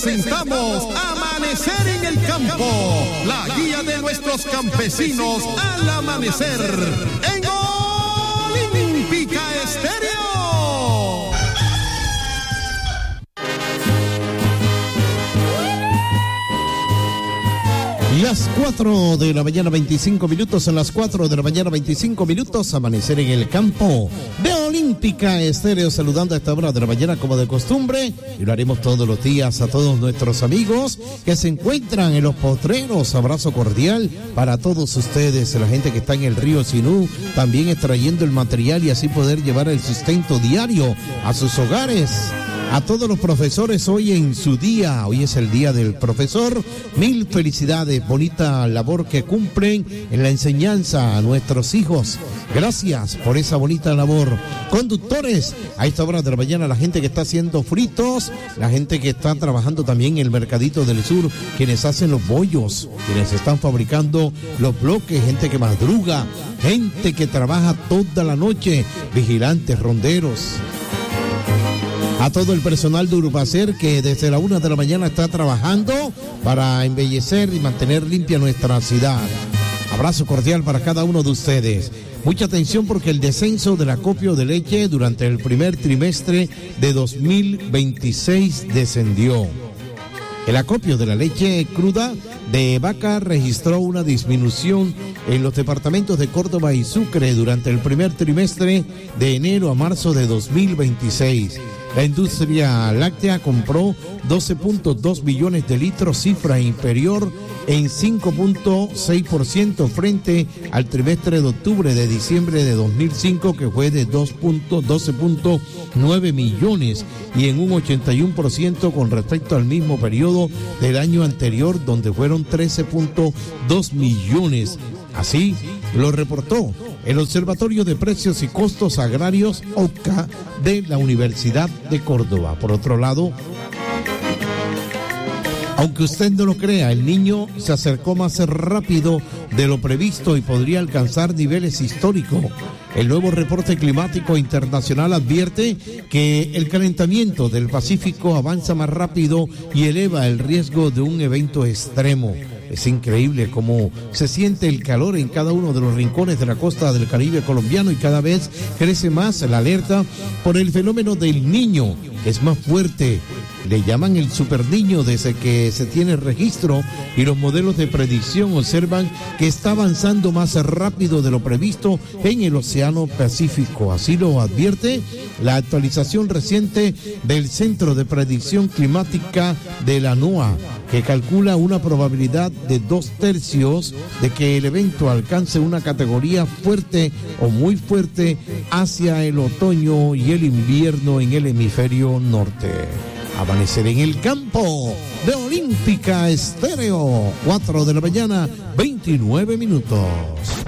presentamos Amanecer en el Campo, la guía de nuestros campesinos al amanecer en Olímpica Estéreo. Las 4 de la mañana 25 minutos, en las 4 de la mañana 25 minutos, Amanecer en el Campo de Olímpica Estéreo, saludando a esta hora de la mañana como de costumbre, y lo haremos todos los días a todos nuestros amigos que se encuentran en los potreros. Abrazo cordial para todos ustedes, la gente que está en el río Sinú, también extrayendo el material y así poder llevar el sustento diario a sus hogares. A todos los profesores hoy en su día, hoy es el día del profesor, mil felicidades, bonita labor que cumplen en la enseñanza a nuestros hijos. Gracias por esa bonita labor. Conductores, a esta hora de la mañana, la gente que está haciendo fritos, la gente que está trabajando también en el Mercadito del Sur, quienes hacen los bollos, quienes están fabricando los bloques, gente que madruga, gente que trabaja toda la noche, vigilantes, ronderos. A todo el personal de Urbacer que desde la 1 de la mañana está trabajando para embellecer y mantener limpia nuestra ciudad. Abrazo cordial para cada uno de ustedes. Mucha atención porque el descenso del acopio de leche durante el primer trimestre de 2026 descendió. El acopio de la leche cruda de vaca registró una disminución en los departamentos de Córdoba y Sucre durante el primer trimestre de enero a marzo de 2026. La industria láctea compró 12.2 millones de litros, cifra inferior en 5.6% frente al trimestre de octubre de diciembre de 2005, que fue de 12.9 millones, y en un 81% con respecto al mismo periodo del año anterior, donde fueron 13.2 millones. Así lo reportó el Observatorio de Precios y Costos Agrarios, OPCA, de la Universidad de Córdoba. Por otro lado, aunque usted no lo crea, el Niño se acercó más rápido de lo previsto y podría alcanzar niveles históricos. El nuevo reporte climático internacional advierte que el calentamiento del Pacífico avanza más rápido y eleva el riesgo de un evento extremo. Es increíble cómo se siente el calor en cada uno de los rincones de la costa del Caribe colombiano, y cada vez crece más la alerta por el fenómeno del Niño. Es más fuerte, le llaman el superniño desde que se tiene registro, y los modelos de predicción observan que está avanzando más rápido de lo previsto en el Océano Pacífico. Así lo advierte la actualización reciente del Centro de Predicción Climática de la NOAA, que calcula una probabilidad de 2/3 de que el evento alcance una categoría fuerte o muy fuerte hacia el otoño y el invierno en el hemisferio norte. Amanecer en el Campo de Olímpica Estéreo, 4 de la mañana, 29 minutos.